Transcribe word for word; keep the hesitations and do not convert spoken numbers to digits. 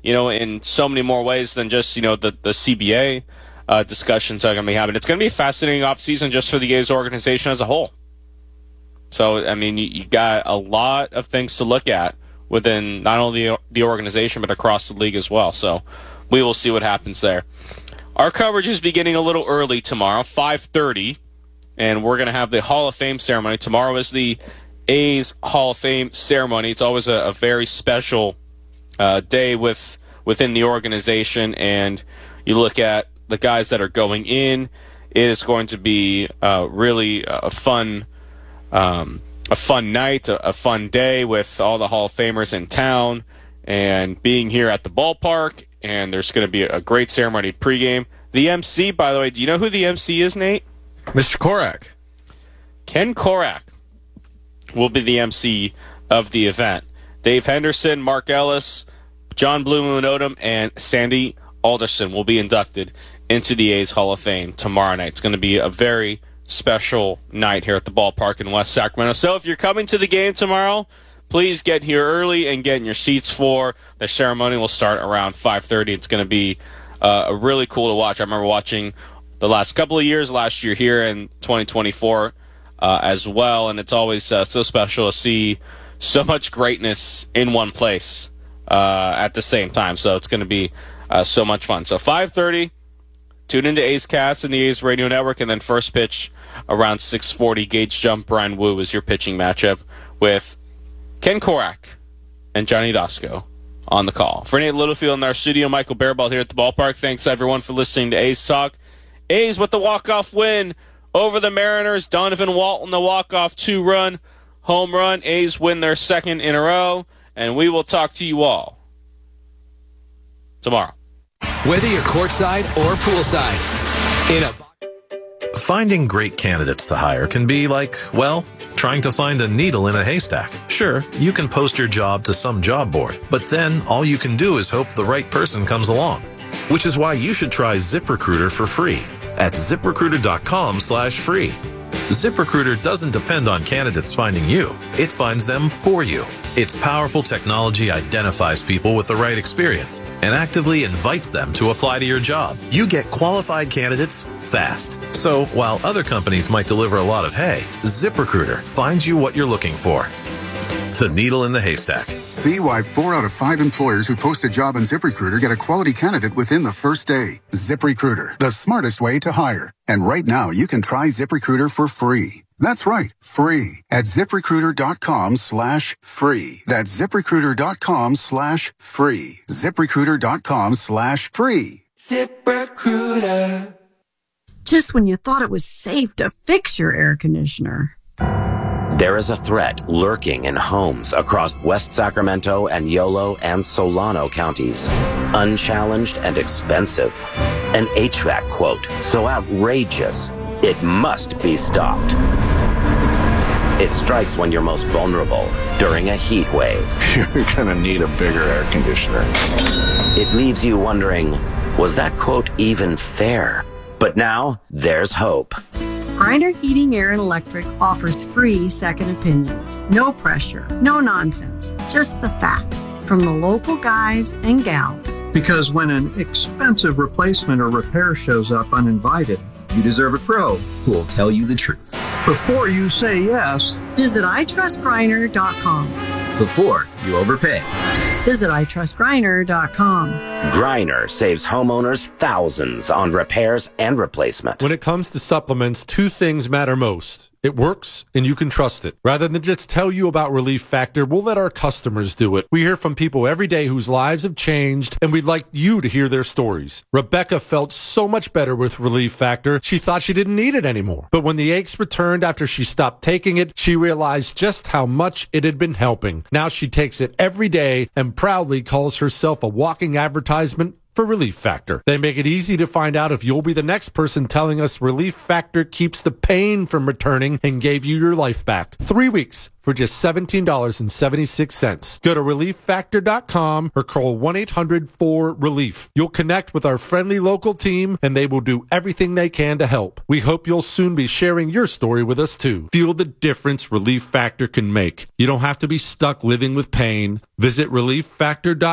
you know, in so many more ways than just, you know, the, the C B A uh, discussions are going to be happening. It's going to be a fascinating offseason just for the A's organization as a whole. So, I mean, you, you got a lot of things to look at within not only the organization but across the league as well. So we will see what happens there. Our coverage is beginning a little early tomorrow, five thirty, and we're going to have the Hall of Fame ceremony. Tomorrow is the A's Hall of Fame ceremony. It's always a, a very special uh, day with within the organization, and you look at the guys that are going in. It is going to be uh, really a fun um, a fun night, a, a fun day with all the Hall of Famers in town and being here at the ballpark, and there's going to be a great ceremony pregame. The M C, by the way, do you know who the M C is, Nate? Mister Korak. Ken Korak will be the M C of the event. Dave Henderson, Mark Ellis, John Blue Moon Odom, and Sandy Alderson will be inducted into the A's Hall of Fame tomorrow night. It's going to be a very special night here at the ballpark in West Sacramento. So if you're coming to the game tomorrow, please get here early and get in your seats for the ceremony. Will start around five thirty. It's going to be uh, really cool to watch. I remember watching the last couple of years, last year here in twenty twenty-four uh, as well, and it's always uh, so special to see so much greatness in one place uh, at the same time. So it's going to be uh, so much fun. So five thirty, tune into A's Cast and the A's Radio Network, and then first pitch around six forty. Gauge Jump, Brian Wu is your pitching matchup with Ken Korak and Johnny Dasco on the call. For Nate Littlefield in our studio, Michael Bearball here at the ballpark. Thanks, everyone, for listening to A's Talk. A's with the walk-off win over the Mariners. Donovan Walton, the walk-off two-run home run. A's win their second in a row, and we will talk to you all tomorrow. Whether you're courtside or poolside, in a Finding great candidates to hire can be like, well, trying to find a needle in a haystack. Sure, you can post your job to some job board, but then all you can do is hope the right person comes along. Which is why you should try ZipRecruiter for free at ZipRecruiter.com slash free. ZipRecruiter doesn't depend on candidates finding you. It finds them for you. Its powerful technology identifies people with the right experience and actively invites them to apply to your job. You get qualified candidates fast. So while other companies might deliver a lot of hay, ZipRecruiter finds you what you're looking for. The needle in the haystack. See why four out of five employers who post a job on ZipRecruiter get a quality candidate within the first day. ZipRecruiter, the smartest way to hire. And right now, you can try ZipRecruiter for free. That's right, free at ZipRecruiter.com slash free. That's ZipRecruiter.com slash free. ZipRecruiter.com slash free. ZipRecruiter. Just when you thought it was safe to fix your air conditioner. There is a threat lurking in homes across West Sacramento and Yolo and Solano counties. Unchallenged and expensive. An H V A C quote so outrageous, it must be stopped. It strikes when you're most vulnerable, during a heat wave. You're gonna need a bigger air conditioner. It leaves you wondering, was that quote even fair? But now, there's hope. Griner Heating, Air, and Electric offers free second opinions. No pressure, no nonsense, just the facts from the local guys and gals. Because when an expensive replacement or repair shows up uninvited, you deserve a pro who will tell you the truth. Before you say yes, visit I trust griner dot com. Before you overpay, visit I trust griner dot com. Griner saves homeowners thousands on repairs and replacement. When it comes to supplements, two things matter most. It works, and you can trust it. Rather than just tell you about Relief Factor, we'll let our customers do it. We hear from people every day whose lives have changed, and we'd like you to hear their stories. Rebecca felt so much better with Relief Factor, she thought she didn't need it anymore. But when the aches returned after she stopped taking it, she realized just how much it had been helping. Now she takes it every day and proudly calls herself a walking advertisement for Relief Factor. They make it easy to find out if you'll be the next person telling us Relief Factor keeps the pain from returning and gave you your life back. Three weeks for just seventeen dollars and seventy-six cents. Go to relief factor dot com or call one eight hundred four relief. You'll connect with our friendly local team and they will do everything they can to help. We hope you'll soon be sharing your story with us too. Feel the difference Relief Factor can make. You don't have to be stuck living with pain. Visit relief factor dot com